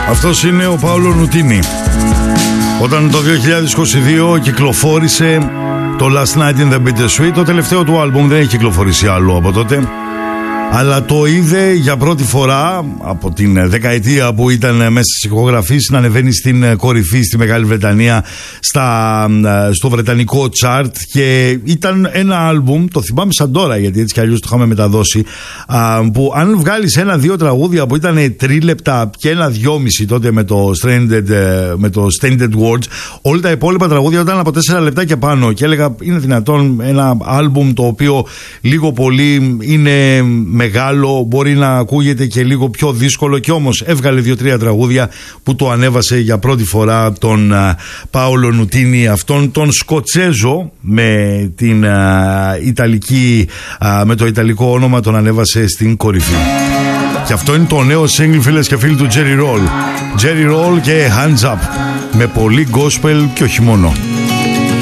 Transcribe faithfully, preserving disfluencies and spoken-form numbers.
Αυτός είναι ο Πάολο Νουτίνι. Όταν το δύο χιλιάδες είκοσι δύο κυκλοφόρησε το Last Night in the Bittersweet, το τελευταίο του άλμπουμ, δεν έχει κυκλοφορήσει άλλο από τότε, αλλά το είδε για πρώτη φορά από την δεκαετία που ήταν μέσα στις ηχογραφήσεις να ανεβαίνει στην κορυφή στη Μεγάλη Βρετανία, στα, στο βρετανικό chart, και ήταν ένα άλμπουμ, το θυμάμαι σαν τώρα γιατί έτσι κι αλλιώς το είχαμε μεταδώσει, που αν βγάλεις ένα-δύο τραγούδια που ήταν τρίλεπτα και ένα δυόμιση τότε με το Stranded, με το Stranded Words, όλα τα υπόλοιπα τραγούδια ήταν από τέσσερα λεπτά και πάνω, και έλεγα είναι δυνατόν ένα άλμπουμ το οποίο λίγο πολύ είναι μεγάλο, μπορεί να ακούγεται και λίγο πιο δύσκολο, και όμως έβγαλε δύο-τρία τραγούδια που το ανέβασε για πρώτη φορά τον uh, Πάολο Νουτίνι, αυτόν τον Σκοτσέζο με, την, uh, Ιταλική, uh, με το ιταλικό όνομα, τον ανέβασε στην κορυφή. Και αυτό είναι το νέο single, φίλες και φίλοι, του Jerry Roll. Jerry Roll και Hands Up, με πολύ gospel και όχι μόνο.